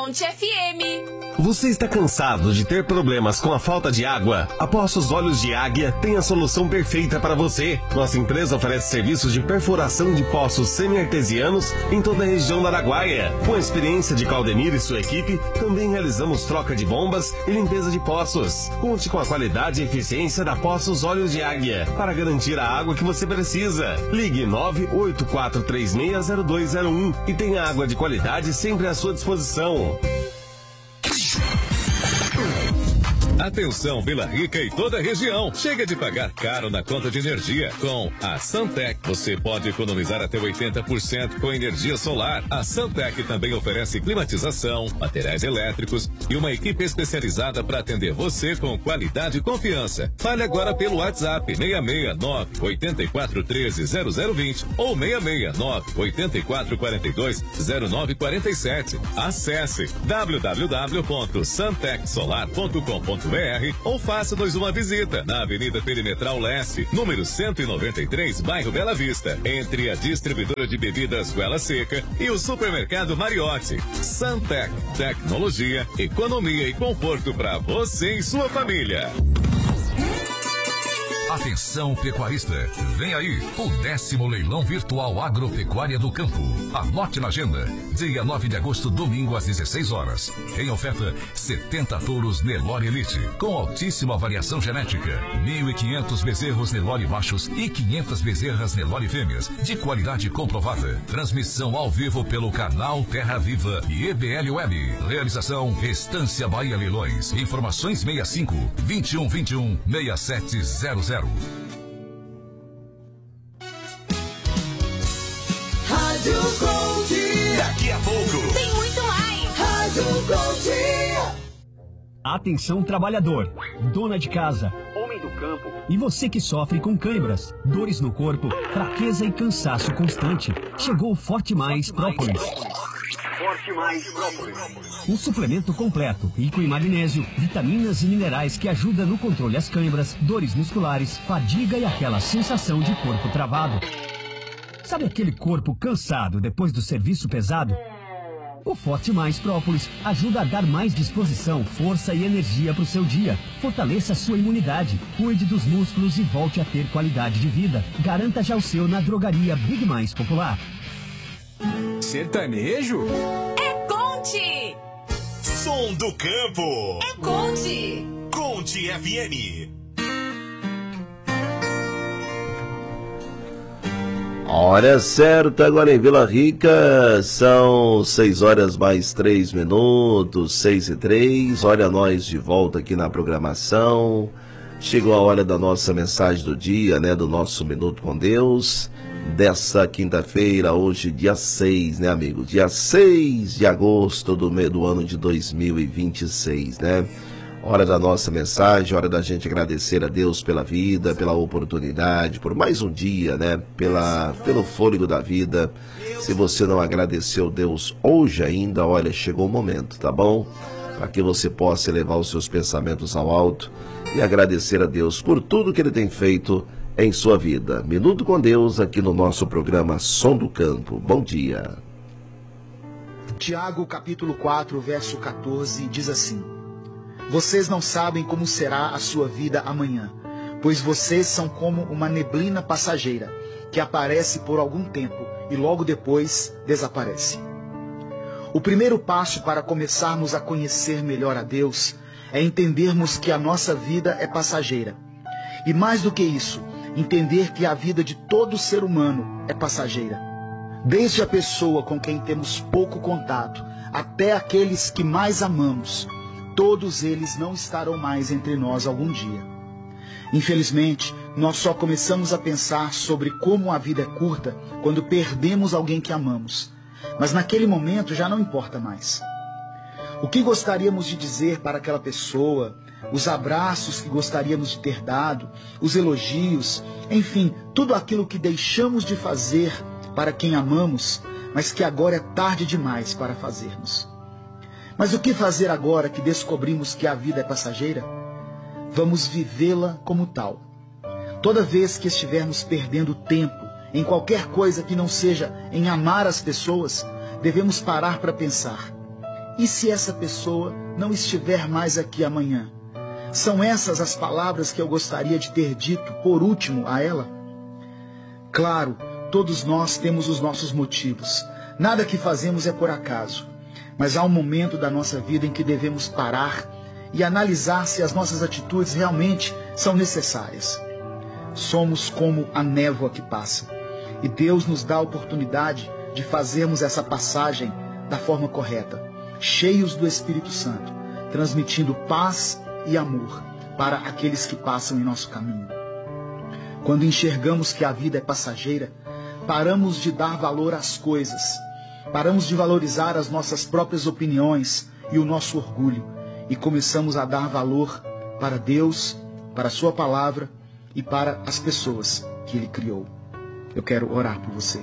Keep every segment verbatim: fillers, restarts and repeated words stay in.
Conte F M. Você está cansado de ter problemas com a falta de água? A Poços Olhos de Águia tem a solução perfeita para você. Nossa empresa oferece serviços de perfuração de poços semi-artesianos em toda a região da Araguaia. Com a experiência de Claudemir e sua equipe, também realizamos troca de bombas e limpeza de poços. Conte com a qualidade e eficiência da Poços Olhos de Águia para garantir a água que você precisa. Ligue nove oito quatro três seis zero dois zero um e tenha água de qualidade sempre à sua disposição. Atenção Vila Rica e toda a região. Chega de pagar caro na conta de energia. Com a Santec, você pode economizar até oitenta por cento com energia solar. A Santec também oferece climatização, materiais elétricos e uma equipe especializada para atender você com qualidade e confiança. Fale agora pelo WhatsApp seis seis nove oito quatro um três zero zero dois zero ou seis seis nove oito quatro quatro dois zero nove quatro sete. Acesse w w w ponto santec solar ponto com ponto b r ou faça-nos uma visita na Avenida Perimetral Leste, número cento e noventa e três, bairro Bela Vista, entre a distribuidora de bebidas Goela Seca e o supermercado Mariotti. Santec, tecnologia, economia e conforto para você e sua família. Atenção pecuarista, vem aí o décimo leilão virtual agropecuária do campo. Anote na agenda, dia nove de agosto, domingo às dezesseis horas. Em oferta, setenta touros Nelore Elite, com altíssima variação genética, mil e quinhentos bezerros Nelore machos e quinhentas bezerras Nelore fêmeas, de qualidade comprovada. Transmissão ao vivo pelo canal Terra Viva e E B L Web. Realização Estância Bahia Leilões. Informações seis cinco, vinte e um vinte e um, seis sete zero zero. Rádio Gold. Daqui a pouco tem muito mais. Rádio Gold. Atenção trabalhador, dona de casa, homem do campo e você que sofre com câimbras, dores no corpo, fraqueza e cansaço constante. Chegou o Forte Mais Própolis. Forte Mais Própolis. Um suplemento completo, rico em magnésio, vitaminas e minerais que ajuda no controle das câimbras, dores musculares, fadiga e aquela sensação de corpo travado. Sabe aquele corpo cansado depois do serviço pesado? O Forte Mais Própolis ajuda a dar mais disposição, força e energia para o seu dia. Fortaleça a sua imunidade, cuide dos músculos e volte a ter qualidade de vida. Garanta já o seu na drogaria Big Mais Popular. Sertanejo? É Conte! Som do campo! É Conte! Conte F M! Hora certa agora em Vila Rica, são seis horas mais três minutos, seis e três, olha nós de volta aqui na programação. Chegou a hora da nossa mensagem do dia, né, do nosso Minuto com Deus, dessa quinta-feira, hoje dia seis, né, amigo? Dia seis de agosto do, do ano de dois mil e vinte e seis, né? Hora da nossa mensagem, hora da gente agradecer a Deus pela vida, pela oportunidade, por mais um dia, né? Pela, pelo fôlego da vida. Se você não agradeceu Deus hoje ainda, olha, chegou o momento, tá bom? Para que você possa elevar os seus pensamentos ao alto e agradecer a Deus por tudo que Ele tem feito em sua vida. Minuto com Deus aqui no nosso programa Som do Campo. Bom dia. Tiago capítulo quatro, verso quatorze, diz assim: vocês não sabem como será a sua vida amanhã, pois vocês são como uma neblina passageira, que aparece por algum tempo e logo depois desaparece. O primeiro passo para começarmos a conhecer melhor a Deus é entendermos que a nossa vida é passageira. E mais do que isso, entender que a vida de todo ser humano é passageira. Desde a pessoa com quem temos pouco contato, até aqueles que mais amamos, todos eles não estarão mais entre nós algum dia. Infelizmente, nós só começamos a pensar sobre como a vida é curta quando perdemos alguém que amamos. Mas naquele momento já não importa mais. O que gostaríamos de dizer para aquela pessoa, os abraços que gostaríamos de ter dado, os elogios, enfim, tudo aquilo que deixamos de fazer para quem amamos, mas que agora é tarde demais para fazermos. Mas o que fazer agora que descobrimos que a vida é passageira? Vamos vivê-la como tal. Toda vez que estivermos perdendo tempo em qualquer coisa que não seja em amar as pessoas, devemos parar para pensar: E se essa pessoa não estiver mais aqui amanhã? São essas as palavras que eu gostaria de ter dito por último a ela? Claro, todos nós temos os nossos motivos. Nada que fazemos é por acaso. Mas há um momento da nossa vida em que devemos parar e analisar se as nossas atitudes realmente são necessárias. Somos como a névoa que passa. E Deus nos dá a oportunidade de fazermos essa passagem da forma correta, cheios do Espírito Santo, transmitindo paz e amor para aqueles que passam em nosso caminho. Quando enxergamos que a vida é passageira, paramos de dar valor às coisas, paramos de valorizar as nossas próprias opiniões e o nosso orgulho, e começamos a dar valor para Deus, para a sua palavra e para as pessoas que Ele criou. Eu quero orar por você.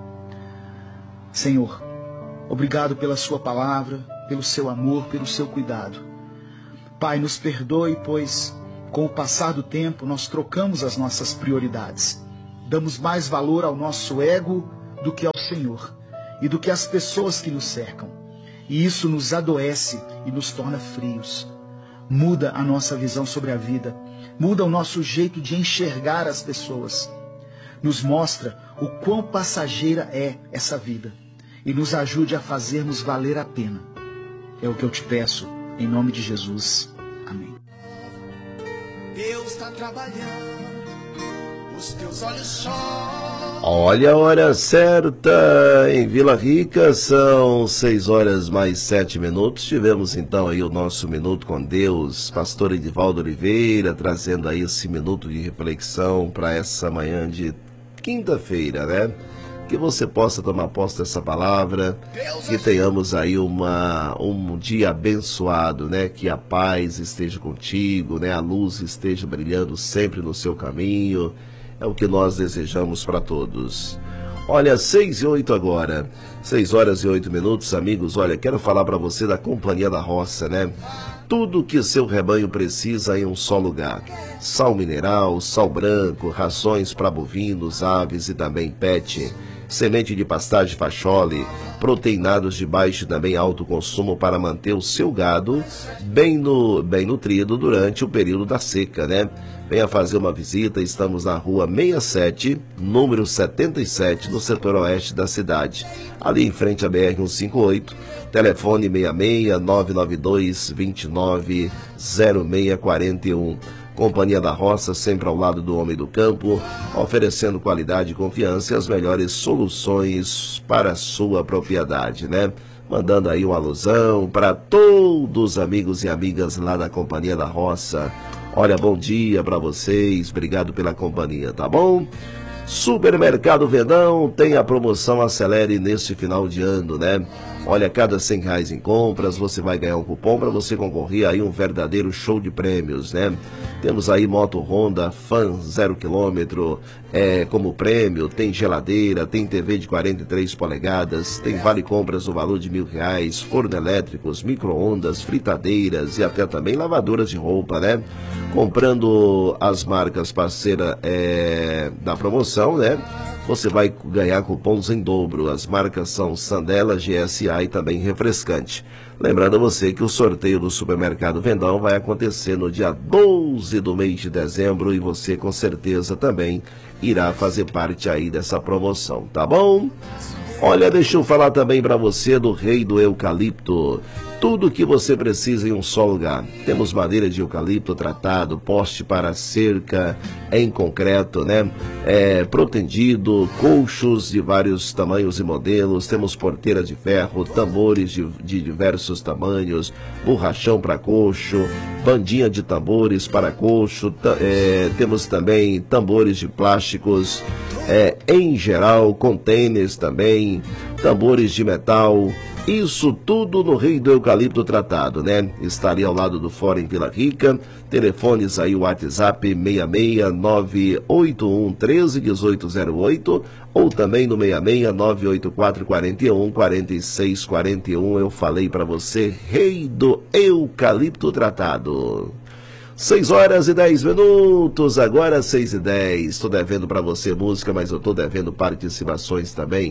Senhor, obrigado pela sua palavra, pelo seu amor, pelo seu cuidado. Pai, nos perdoe, pois com o passar do tempo nós trocamos as nossas prioridades. Damos mais valor ao nosso ego do que ao Senhor e do que às pessoas que nos cercam. E isso nos adoece e nos torna frios. Muda a nossa visão sobre a vida. Muda o nosso jeito de enxergar as pessoas. Nos mostra o quão passageira é essa vida. E nos ajude a fazermos valer a pena. É o que eu te peço, em nome de Jesus. Amém. Deus está trabalhando, os teus olhos choram. Olha a hora certa em Vila Rica, são seis horas mais sete minutos. Tivemos então aí o nosso Minuto com Deus, pastor Edivaldo Oliveira, trazendo aí esse minuto de reflexão para essa manhã de quinta-feira, né? Que você possa tomar posse dessa palavra, que tenhamos aí uma, um dia abençoado, né? Que a paz esteja contigo, né? A luz esteja brilhando sempre no seu caminho. É o que nós desejamos para todos. Olha, seis e oito agora, seis horas e oito minutos, amigos. Olha, quero falar para você da Companhia da Roça, né? Tudo que seu rebanho precisa em um só lugar. Sal mineral, sal branco, rações para bovinos, aves e também pet. Semente de pastagem fachole, proteinados de baixo e também alto consumo para manter o seu gado bem, no, bem nutrido durante o período da seca, né? Venha fazer uma visita, estamos na rua sessenta e sete, número setenta e sete, no setor oeste da cidade, ali em frente à B R cento e cinquenta e oito, telefone seis seis, nove nove dois, dois nove, zero seis quatro um. Companhia da Roça, sempre ao lado do homem do campo, oferecendo qualidade e confiança e as melhores soluções para a sua propriedade, né? Mandando aí uma alusão para todos os amigos e amigas lá da Companhia da Roça. Olha, bom dia para vocês, obrigado pela companhia, tá bom? Supermercado Vendão tem a promoção Acelere neste final de ano, né? Olha, cada cem reais em compras, você vai ganhar um cupom para você concorrer aí um verdadeiro show de prêmios, né? Temos aí moto Honda Fan zero quilômetro é, como prêmio, tem geladeira, tem T V de quarenta e três polegadas, tem vale compras no valor de mil reais, forno elétricos, micro-ondas, fritadeiras e até também lavadoras de roupa, né? Comprando as marcas parceiras é, da promoção, né? Você vai ganhar cupons em dobro. As marcas são Sandela, G S A e também Refrescante. Lembrando a você que o sorteio do Supermercado Vendão vai acontecer no dia doze do mês de dezembro e você com certeza também irá fazer parte aí dessa promoção, tá bom? Olha, deixa eu falar também para você do Rei do Eucalipto. Tudo o que você precisa em um só lugar. Temos madeira de eucalipto tratado, poste para cerca em concreto, né? É, protendido, colchos de vários tamanhos e modelos. Temos porteira de ferro, tambores de, de diversos tamanhos, borrachão para coxo, bandinha de tambores para coxo. É, temos também tambores de plásticos, é, em geral, containers também, tambores de metal. Isso tudo no Rei do Eucalipto Tratado, né? Estaria ao lado do Fórum em Vila Rica. Telefones aí, o WhatsApp seis seis nove oito um um três um oito zero oito ou também no seis seis nove oito quatro quatro um quatro seis quatro um. Eu falei para você, Rei do Eucalipto Tratado. seis horas e dez minutos, agora seis e dez. Estou devendo para você música, mas eu estou devendo participações também.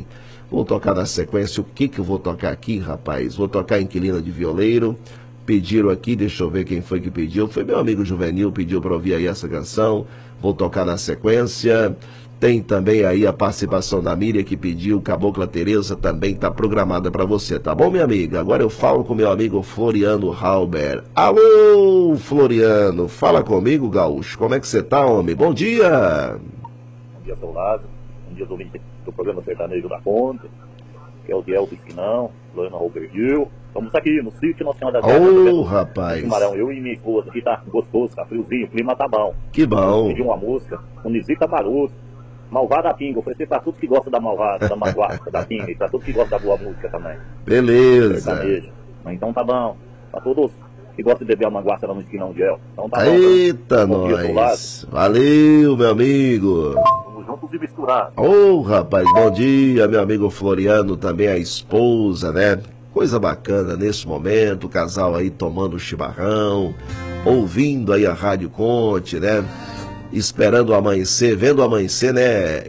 Vou tocar na sequência. O que que eu vou tocar aqui, rapaz? Vou tocar Inquilina de Violeiro. Pediram aqui, deixa eu ver quem foi que pediu. Foi meu amigo Juvenil, pediu para ouvir aí essa canção. Vou tocar na sequência. Tem também aí a participação da Miriam que pediu. Cabocla Tereza também está programada para você, tá bom, minha amiga? Agora eu falo com meu amigo Floriano Halber. Alô, Floriano, fala comigo, gaúcho. Como é que você tá, homem? Bom dia. Bom dia, seu Lázaro. Bom dia, ouvintes do programa Sertanejo da Ponte, que é o Diel do Esquinão, Floriano Halber. Estamos aqui no sítio Nossa Senhora da Terra. Ô, oh, rapaz. Camarão, eu e minha esposa aqui tá gostoso, tá friozinho, o clima tá bom. Que bom. Pedi uma música, Unisita Barroso, Malvada Pinga, oferecer pra todos que gostam da Malvada, da Maguaça, da Pinga, e pra todos que gostam da boa música também. Beleza. Sertanejo. Então tá bom. Pra todos que gostam de beber a manguaça lá no Esquinão de El. Então tá Eita, bom. Eita, nós. Valeu, meu amigo. Vamos juntos e misturados. Ô, oh, rapaz, bom dia, meu amigo Floriano, também a esposa, né? Coisa bacana nesse momento, o casal aí tomando chimarrão, ouvindo aí a Rádio Conte, né? Esperando o amanhecer, vendo o amanhecer, né? É,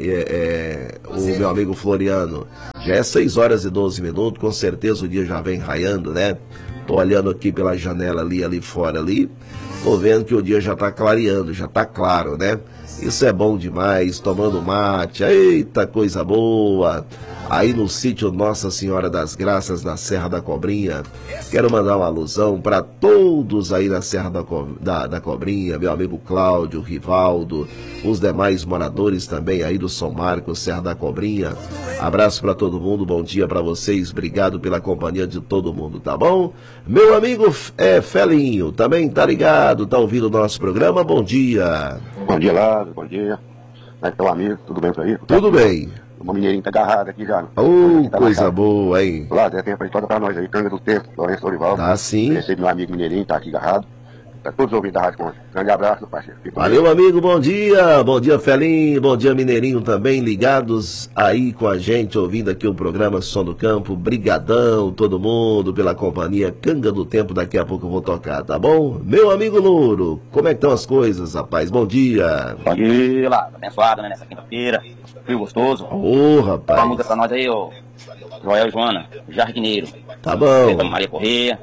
é, o meu amigo Floriano. Já é seis horas e doze minutos, com certeza o dia já vem raiando, né? Tô olhando aqui pela janela ali, ali fora ali, tô vendo que o dia já tá clareando, já tá claro, né? Isso é bom demais, tomando mate, eita, coisa boa. Aí no sítio Nossa Senhora das Graças, na Serra da Cobrinha. Quero mandar uma alusão para todos aí na Serra da, Co da, da Cobrinha, meu amigo Cláudio, Rivaldo, os demais moradores também aí do São Marcos, Serra da Cobrinha. Abraço para todo mundo, bom dia para vocês, obrigado pela companhia de todo mundo, tá bom? Meu amigo é, Felinho, também tá ligado, tá ouvindo o nosso programa, bom dia. Bom dia, Lázaro, bom dia. Como é que tá o amigo? Tudo bem por aí? Tudo bem. O mineirinho tá agarrado aqui já. Ô, oh, tá coisa marcado. Boa, hein? Lá, tem tempo aí, toca pra nós aí, Canga do Tempo, Lourenço Dorival. Tá sim. Recebi meu amigo mineirinho, tá aqui agarrado. Tá todos ouvindo da Rádio Conte. Grande abraço, parceiro. Fico Valeu, bem. Amigo, bom dia. Bom dia, Felinho. Bom dia, Mineirinho também, ligados aí com a gente, ouvindo aqui o programa Som do Campo. Brigadão, todo mundo, pela companhia. Canga do Tempo, daqui a pouco eu vou tocar, tá bom? Meu amigo Louro, como é que estão as coisas, rapaz? Bom dia. Bom dia, lá, abençoado, né, nessa quinta-feira. Frio gostoso. Ô, oh, rapaz. Uma música pra nós aí, ô. Joel Joana, Jardineiro. Tá bom. Maria Correia,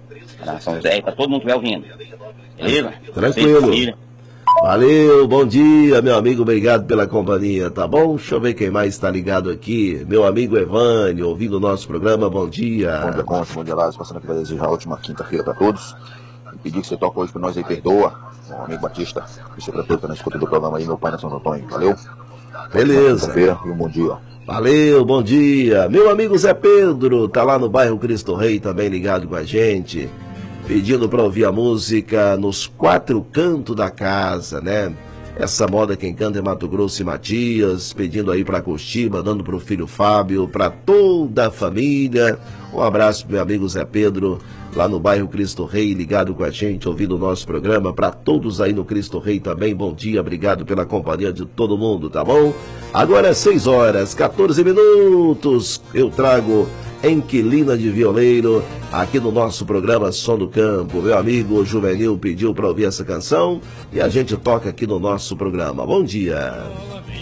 São José, tá todo mundo que vai ouvindo. Beleza? Tranquilo. Valeu, bom dia, meu amigo, obrigado pela companhia, tá bom? Deixa eu ver quem mais está ligado aqui. Meu amigo Evânio, ouvindo o nosso programa, bom dia. Bom dia, Conte, bom dia, Lázaro, passando aqui para desejar a última quinta-feira para todos. E pedir que você toque hoje para nós aí, Perdoa, meu amigo Batista, que para todos na escuta do programa aí, meu pai na São Antônio, valeu? Beleza. Quinta-feira e um bom dia. Valeu, bom dia. Meu amigo Zé Pedro, tá lá no bairro Cristo Rei, também ligado com a gente. Pedindo para ouvir a música Nos Quatro Cantos da Casa, né? Essa moda quem canta é Mato Grosso e Matias, pedindo aí para Costiba, dando para o filho Fábio, para toda a família. Um abraço pro meu amigo Zé Pedro, lá no bairro Cristo Rei, ligado com a gente, ouvindo o nosso programa. Para todos aí no Cristo Rei também, bom dia, obrigado pela companhia de todo mundo, tá bom? Agora é seis horas, quatorze minutos, eu trago Inquilina de Violeiro, aqui no nosso programa Som do Campo. Meu amigo Juvenil pediu para ouvir essa canção e a gente toca aqui no nosso programa. Bom dia.